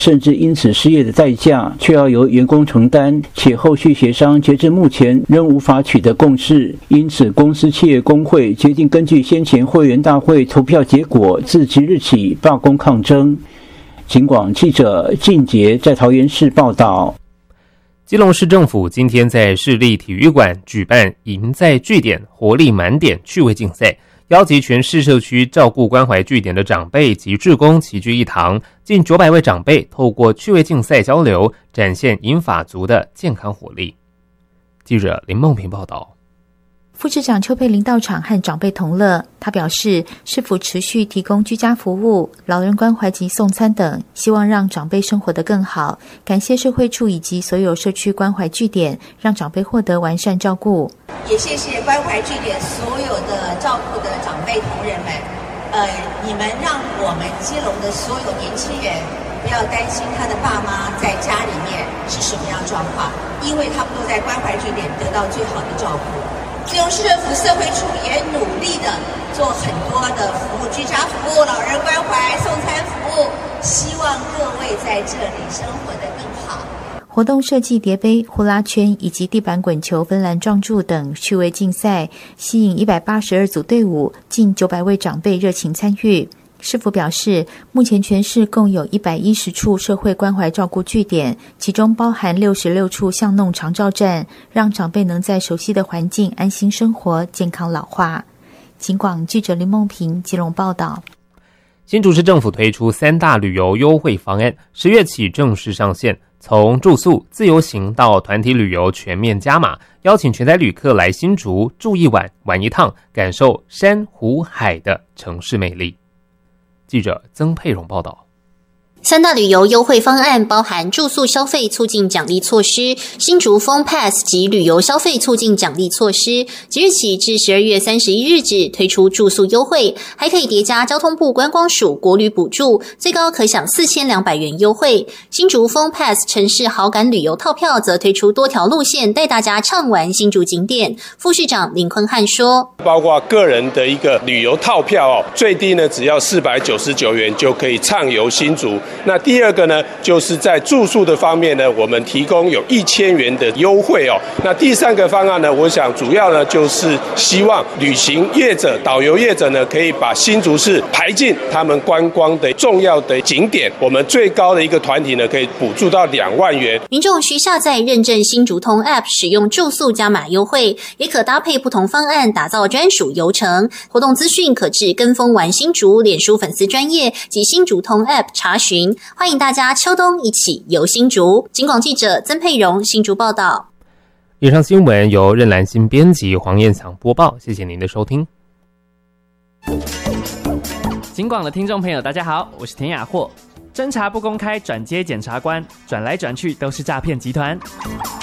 甚至因此失业的代价却要由员工承担，且后续协商截至目前仍无法取得共识。因此，公司企业工会决定根据先前会员大会投票结果，自即日起罢工抗争。警广记者靳杰在桃园市报道。 基隆市政府今天在市立体育馆举办赢在据点活力满点趣味竞赛，邀集全市社区照顾关怀据点的长辈及志工齐聚一堂，近900位长辈透过趣味竞赛交流，展现银发族的健康活力。记者林梦平报道。 副市长邱佩玲到场和长辈同乐，他表示市府持续提供居家服务、老人关怀及送餐等，希望让长辈生活得更好。感谢社会处以及所有社区关怀据点，让长辈获得完善照顾。 也谢谢关怀据点所有的照顾的长辈同仁们，你们让我们基隆的所有年轻人不要担心他的爸妈在家里面是什么样状况，因为他们都在关怀据点得到最好的照顾。基隆市政府社会处也努力的做很多的服务，居家服务、老人关怀、送餐服务，希望各位在这里生活得更好。 活动设计叠杯、呼啦圈以及地板滚球、芬兰撞柱等趣味竞赛，吸引182组队伍，近900位长辈热情参与。市府表示，目前全市共有110处社会关怀照顾据点，其中包含66处巷弄长照站，让长辈能在熟悉的环境安心生活、健康老化。警广记者林梦平基隆报道。 新竹市政府推出3大旅游优惠方案，10月起正式上线，从住宿、自由行到团体旅游全面加码，邀请全台旅客来新竹住一晚、玩一趟，感受山湖海的城市魅力。记者曾佩蓉报道。 3大旅游优惠方案包含住宿消费促进奖励措施、新竹风 Pass 及旅游消费促进奖励措施，即日起至12月31日止推出住宿优惠，还可以叠加交通部观光署国旅补助，最高可享4200元优惠。新竹风 Pass 城市好感旅游套票则推出多条路线，带大家畅玩新竹景点。副市长林坤汉说， 包括个人的一个旅游套票最低呢只要499元就可以畅游新竹。那第二个呢，就是在住宿的方面呢，我们提供有1000元的优惠那第3个方案呢，我想主要呢就是希望旅行业者、导游业者呢，可以把新竹市排进他们观光的重要的景点。我们最高的一个团体呢，可以补助到2万元。 民众需下载认证新竹通 App， 使用住宿加码优惠，也可搭配不同方案打造专属游程。活动资讯可至跟风玩新竹脸书粉丝专页及新竹通 App 查询。欢迎大家秋冬一起游新竹。警广记者曾佩蓉新竹报道。 以上新闻由任兰心编辑，黄燕祥播报，谢谢您的收听。 警广的听众朋友大家好，我是田雅霍。侦查不公开，转接检察官，转来转去都是诈骗集团。